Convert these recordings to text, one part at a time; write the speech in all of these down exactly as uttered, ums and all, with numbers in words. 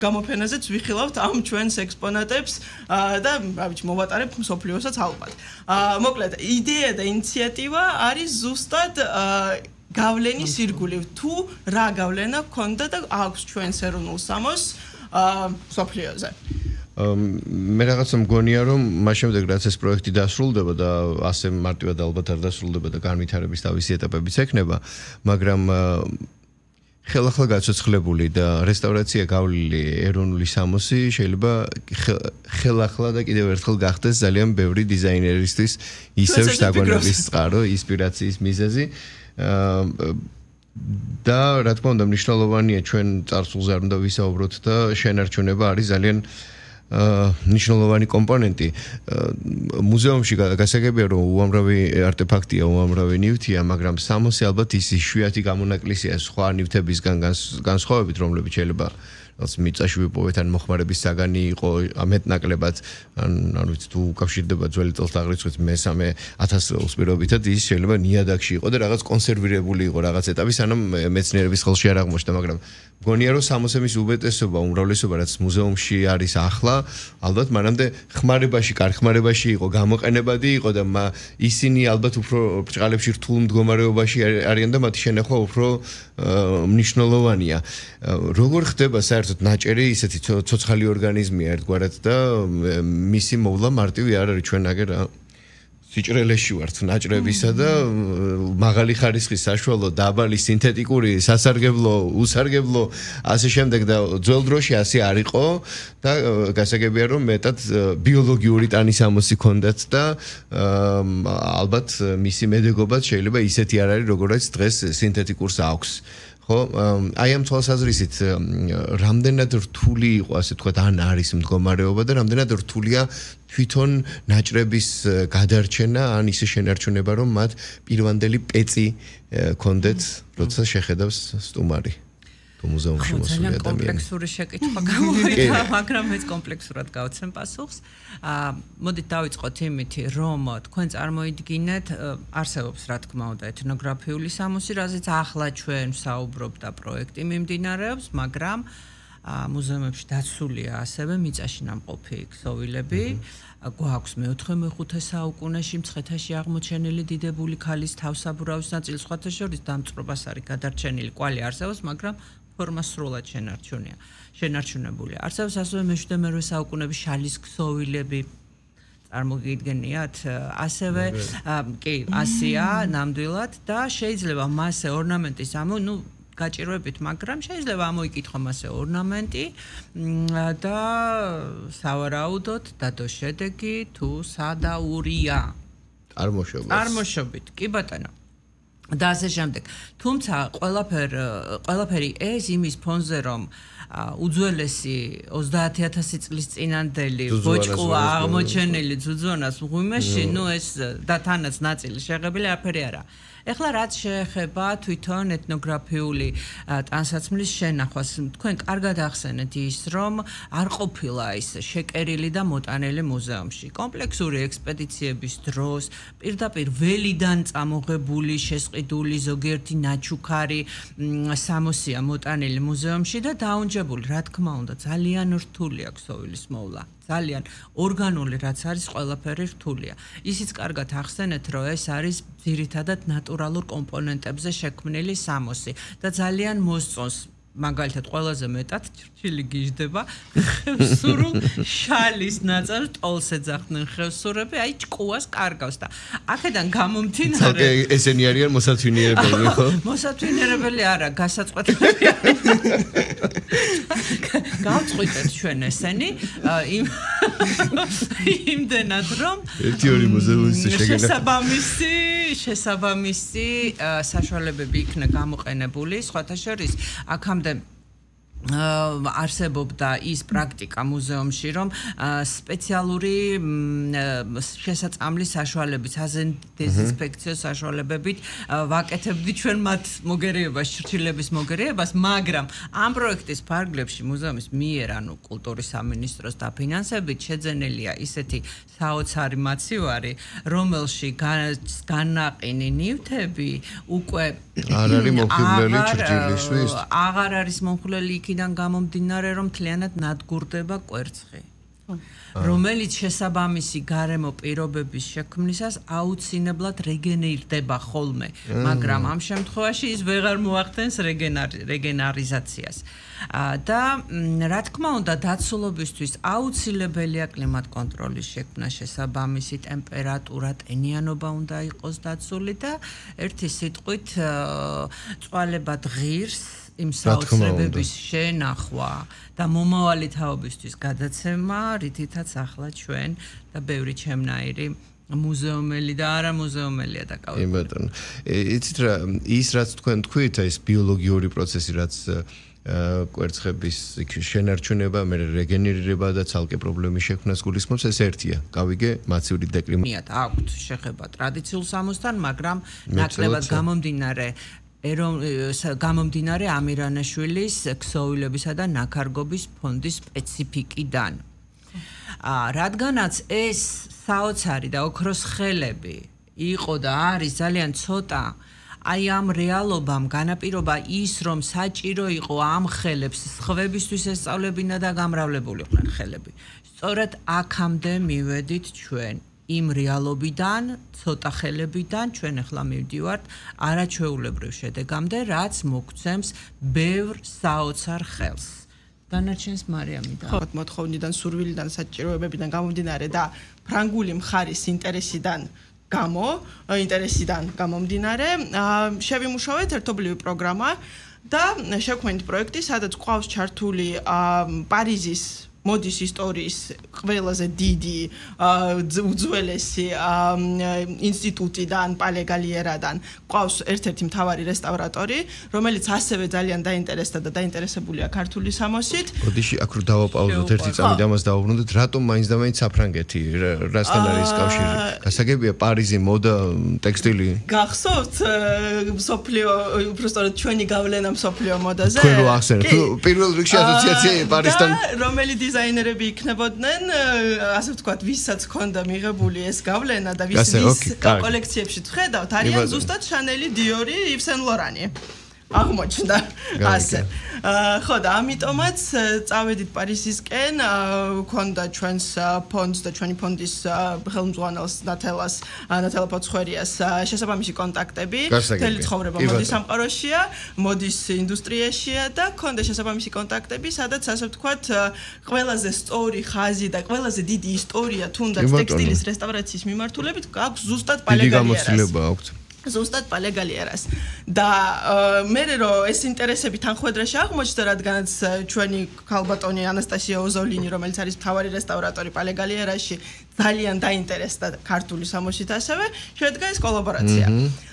გამოფენაზეც ვიხილავთ ამ ჩვენს ექსპონატებს და რა ვიცი მოვატარებ მსოფლიოსაც ალბათ. მოკლედ იდეა და ინიციატივა არის ზუსტად გავლენის ირგვლივ თუ რა გავლენა ქონდა და აქვს ჩვენს ეროვნულ სამოს მსოფლიოზე. მე რაღაცა მგონია რომ მას შემდეგ რაც ეს პროექტი დასრულდება და ასე მარტივად ალბათ არ დასრულდება და განვითარების თავისი ეტაპებიც ექნება, მაგრამ ხელახლა გაცოცხლებული და რესტავრაცია გავლილი ეროვნული სამოსი შეიძლება ხელახლა და კიდევ ერთხელ გახდეს ძალიან ბევრი დიზაინერისთვის ისევ შთაგონების წყარო, ინსპირაციის მიზეზი და რა თქმა უნდა მნიშვნელოვანია ჩვენ წარსულზე არ უნდა ვისაუბროთ და შენარჩუნება არის ძალიან ნიშნულოვანი კომპონენტი მუზეუმში გასაგებია რომ უამრავი არტეფაქტია, უამრავი ნივთია, მაგრამ სამოსი ალბათ ის იშვიათი გამონაკლისია სხვა ნივთებისგან განსხვავებით, რომლებიც შეიძლება რაც მიწაში ვიპოვეთ ან მოხმარების საგანი იყო ამეთნაკლებად ან არ ვიცი თუ უკავშირდება ძველი წელთაღრიცხვით მესამე ათას წელს პირობითად ის შეიძლება ნიადაგში იყო და რაღაც კონსერვირებული იყო რაღაც ეტაპი სანამ მეცნიერების ხელში არ აღმოჩნდა, მაგრამ მგონია რომ სამოსების უმეტესობა, უმრავლესობა რაც მუზეუმში არის ახლა, ალბათ მანამდე ხმარებაში, კარხმარებაში იყო, გამოყენებადი იყო და ისინი ალბათ უფრო ბრჭყალებში რთულ მდგომარეობაში არიან და მათი შენახვა უფრო მნიშვნელოვანია. როგორ ხდება საერთოდ ნაჭერი ისეთი ცოცხალი ორგანიზმია ერთგვარად და მისი მოვლა მარტივი არ არის ჩვენ აგერ სიჭრელეში ვართ ნაჭრებისა და მაღალი ხარისხის საშუალო დაბალი სინთეტიკური სასარგებლო უსარგებლო ასე შემდეგ და ძველ დროში ასე არ იყო და გასაგებია რომ მეტად ბიოლოგიური ტანის ამოსი ქონდათ და ალბათ მისი მედეგობაც შეიძლება ისეთი არ არის როგორიც დღეს სინთეტიკურს აქვს. ხო, აი ამ თვალსაზრისით რამდენად რთული იყო ასე თქვა ან არის მდგომარეობა და რამდენად რთულია თვითონ ნაჭრების გადარჩენა ან ისე შენარჩუნება რომ მათ პირვანდელი პეწი ქონდეთ, როცა შეხედავს სტუმარი. მუზეუმში მოსული ადამიანი. კომპლექსური შეკითხვა გამოვიდა, მაგრამ მეც კომპლექსურად გავცემ პასუხს. მოდით დავიწყოთ იმითი, რომ თქვენ წარმოიდგინეთ, არსებობს რა თქმა უნდა ეთნოგრაფიული სამოსი, რაზეც ახლა ჩვენ ვსაუბრობ და პროექტი მიმდინარეობს, მაგრამ მუზეუმებში დაცულია ასევე მიწაში ნამყოფი ქსოვილები. გვაქვს მეოთხე მეხუთე საუკუნეში მცხეთაში აღმოჩენილი დიდებული ქალის თავსაბურავის ნაწილი, სხვათა შორის დამწვრობას არის გადარჩენილი კვალი არსებობს, მაგრამ ფორმა სრულად შენარჩუნია. შენარჩუნებული. არსებობს ასევე მეშვიდე მერვე საუკუნეების შალის ქსოვილები. წარმოგიდგენიათ, ასევე კი, ასია ნამდვილად და შეიძლება მასე ორნამენტის ამო, ნუ გაჭირვებით, მაგრამ შეიძლება ამოიკითხო მასე ორნამენტი და სავარაუდოდ დადო შედეგი თუ სადაურია. წარმოშობით. წარმოშობით, კი ბატონო. და ასე შემდეგ. თუმცა ყველაფერი ყველაფერი ეს იმის ფონზე რომ უძველესი ოცდაათი ათასი წლის წინანდელი ბოჭკოა აღმოჩენილი ძუძონას მღვიმეში, ნუ ეს და თანაც ნაწილი შეღებილი არაფერი არა. ეხლა რაც შეეხება თვითონ ეთნოგრაფიული ტანსაცმლის შენახვას, თქვენ კარგად ახსენეთ ის, რომ არ ყოფილა ის შეკერილი და მოტანილი მუზეუმში. კომპლექსური ექსპედიციების დროს პირდაპირ ველიდან წამოღებული, შესყიდული ზოგიერთი ნაჩუქარი სამოსია მოტანილი მუზეუმში და დაუნჯებული, რა თქმა უნდა, ძალიან რთულია ქსოვილის მოვლა. ძალიან ორგანული რაც არის ყველაფერი რთულია. ისიც კარგად ახსენეთ, რომ ეს არის ძირითადად ნატურალურ კომპონენტებზე შექმნილი სამოსი და ძალიან მოსწონს მაგალითად ყველაზე მეტად ჩრჩილი გიждდება ხევსურულ შალის ნაწილს ტოლს ეძახდნენ ხევსურები, აი ჭკუას კარგავს და აქედან გამომდინარე ცალკე ესენი არიან მოსათვინიერებელი, ხო? მოსათვინიერებელი არა, გასაწყვეტლები არის. გავწყვიტეთ ჩვენ ესენი იმ იმდენად რომ ერთი ორი მუზეუმის შეგენა შესაბამისი შესაბამისი საშუალებები იქნა გამოყენებული, სხვათა შორის აქამდე არსებობდა ის პრაქტიკა მუზეუმში, რომ სპეციალური შესაწამლის საშუალებით, დეზინფექციო საშუალებებით ვაკეთებდი ჩვენ მათ მოგერიებას, ჩრჩილების მოგერიებას, მაგრამ ამ პროექტის ფარგლებში მუზეუმის მიერ, ანუ კულტურის სამინისტროს დაფინანსებით შეძენილია ისეთი საოცარი მაცივარი, რომელში განაყინი ნივთები უკვე არ არის მომხიბვლელი ჩრჩილისთვის. აღარ არის მომხიბვლელი იქ იქიდან გამომდინარე, რომ მთლიანად ნადგურდება კვერცხი. რომელიც შესაბამისი გარემო პირობების შექმნისას აუცილებლად რეგენერირდება ხოლმე, მაგრამ ამ შემთხვევაში ის ვეღარ მოახდენს რეგენერიზაციას. და რა თქმა უნდა, დაცულობისთვის აუცილებელია კლიმატ-კონტროლის შექმნა, შესაბამისი ტემპერატურა, ტენიანობა უნდა იყოს დაცული და ერთი სიტყვით წვალებად ღირს იმ საოცრებების შენახვა და მომავალი თაობისთვის გადაცემა, რითითაც ახლა ჩვენ და ბევრი ჩემნაირი მუზეუმელი და არა მუზეუმელია დაკავებული. კი ბატონო. იცით რა, ის რაც თქვენ თქვით, ეს ბიოლოგიური პროცესი, რაც კვერცხების შენარჩუნება, მე რეგენერირება და ცალკე პრობლემის შექმნას გულისხმობს, ეს ერთია. გავიგე, მასიური დეკლიმატიზაცია. აქვთ შეხება ტრადიციულ სამოსთან, მაგრამ ნაკლებად გამომდინარე ერომ გამომდინარე ამირანაშვილის ქსოვილებისა და ნაქარგობის ფონდის სპეციფიკიდან. რადგანაც ეს საოცარი და ოქროს ხელები იყო და არის ძალიან ცოტა, აი ამ რეალობამ განაპირობა ის, რომ საჭირო იყო ამ ხელებს სხვებისთვის ესწავლებინა და გამრავლებულიყვნენ ხელები. სწორედ აქამდე მივედით ჩვენ. იმ რეალობიდან, ცოტა ხელებიდან ჩვენ ახლა მივდივართ არაჩვეულებრივ შედეგამდე, რაც მოგცემს ბევრ საოცარ ხელს. დანარჩენს მარიამიდან. ხო, მოთხოვნიდან, სურვილიდან, საჭიროებებიდან გამომდინარე და ფრანგული მხარის ინტერესიდან გამო, ინტერესიდან გამომდინარე, შევიმუშავეთ ერთობლივი პროგრამა და შევქმნით პროექტი, სადაც ყავს ჩართული პარიზის მოდის ისტორიის ყველაზე დიდი უძველესი ინსტიტუტიდან, პალე გალიერადან ყავს ერთ-ერთი მთავარი რესტავრატორი, რომელიც ასევე ძალიან დაინტერესდა და დაინტერესებულია ქართული სამოსით. მოდიში აქ რო დავაპაუზოთ ერთი წამი და ამას დავუბრუნდეთ, რატომ მაინც და მაინც საფრანგეთი, რასთან არის კავშირი? გასაგებია პარიზი, მოდა, ტექსტილი. გახსოვთ მსოფლიო, უბრალოდ ჩვენი გავლენა მსოფლიო მოდაზე? თქვენ რო ახსენეთ, პირველ რიგში ასოციაცია პარიზთან რომელი დიზაინერები იქნებოდნენ, ასე ვთქვათ, ვისაც ჰქონდა მიღებული ეს გავლენა და ვის ვის კოლექციებში ვხედავთ, არიან ზუსტად შანელი, დიორი, ივ სენ ლორანი. აღმოჩნდა ასე. ხო და ამიტომაც წავედით პარიზისკენ, ქონდა ჩვენს ფონდს და ჩვენი ფონდის ხელმძღვანელს ნათელას, ნათელა ფოცხვერიას შესაბამისი კონტაქტები, მთელი ცხოვრება მოდის სამყაროშია, მოდის ინდუსტრიაშია და ქონდა შესაბამისი კონტაქტები, სადაც ასე ვთქვათ, ყველაზე სწორი ხაზი და ყველაზე დიდი ისტორია თუნდაც ტექსტილის რესტავრაციის მიმართულებით აქვს ზუსტად პალე გალიერას. დიდი გამოცდილება აქვს. ზუსტად პალე გალიერას. და მე რომ ეს ინტერესები თანხმედრაში აღმოჩნდა, რადგანაც ჩვენი ქალბატონი ანასტასია ოზოლინი, რომელიც არის მთავარი რესტავრატორი პალე გალიერაში, ძალიან დაინტერესდა ქართული სამოსით ასევე, შედგა ეს კოლაბორაცია.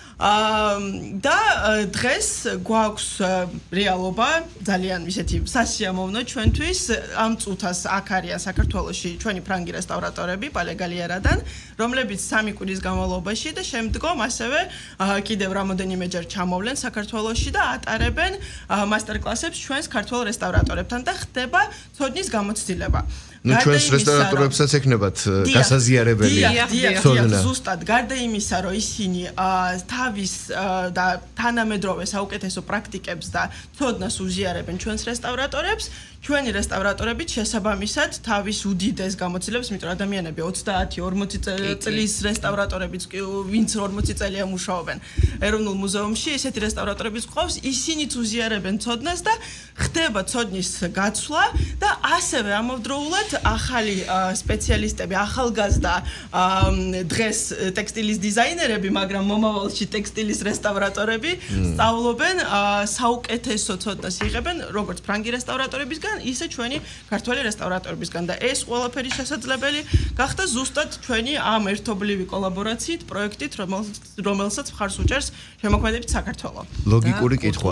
და დღეს გვაქვს რეალობა, ძალიან ისეთი სასიამოვნო ჩვენთვის, ამ წუთას აქ არიან საქართველოში ჩვენი ფრანგი რესტავრატორები პალე გალიერადან, რომლებიც სამი კვირის განმავლობაში და შემდგომ ასევე კიდევ რამოდენიმეჯერ ჩამოვლენ საქართველოში და ატარებენ მასტერკლასებს ჩვენს ქართველ რესტავრატორებთან და ხდება ცოდნის გამოცდილება. ნუ ჩვენს რესტავრატორებსაც ექნებათ გასაზიარებელი ცოდნა. ზუსტად, გარდა იმისა, რომ ისინი თავის და თანამედროვე საუკეთესო პრაქტიკებს და ცოდნას უზიარებენ ჩვენს რესტავრატორებს, ჩვენი რესტავრატორებიც შესაბამისად თავის უდიდეს გამოცდილებას, იმიტომ რომ ადამიანები ოცდაათი ორმოცი წლის რესტავრატორებიც კი ვინც ორმოცი წელია მუშაობენ ეროვნულ მუზეუმში, ესეთი რესტავრატორებიც ყავს, ისინიც უზიარებენ ცოდნას და ხდება ცოდნის გაცვლა და ასევე ამავდროულად ახალი სპეციალისტები, ახალგაზრდა დღეს ტექსტილის დიზაინერები, მაგრამ მომავალში ტექსტილის რესტავრატორები სწავლობენ საუკეთესო ცოდნას იღებენ როგორც ფრანგი რესტავრატორებისგან, ისე ჩვენი ქართველი რესტავრატორებისგან და ეს ყველაფერი შესაძლებელი გახდა ზუსტად ჩვენი ამ ერთობლივი კოლაბორაციით, პროექტით, რომელსაც მხარს უჭერს შემოქმედებით საქართველო. ლოგიკური კითხვა.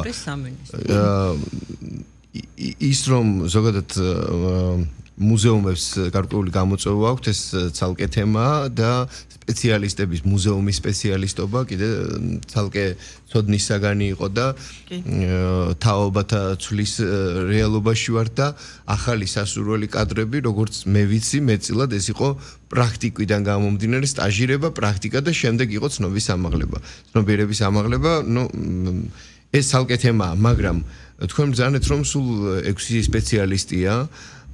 ის რომ ზოგადად მუზეუმებს გარკვეული გამოწვევა აქვთ, ეს ცალკე თემაა და სპეციალისტების, მუზეუმის სპეციალისტობა კიდე ცალკე ცოდნის საგანი იყო და თაობათა ცვლის რეალობაში ვარ და ახალი სასურველი კადრები, როგორც მე ვიცი, მეტწილად ეს იყო პრაქტიკიდან გამომდინარე სტაჟირება, პრაქტიკა და შემდეგ იყო ცნობის ამაღლება. ცნობიერების ამაღლება, ნუ ეს ცალკე თემაა, მაგრამ თქვენ ბრძანეთ რომ სულ ექვსი სპეციალისტია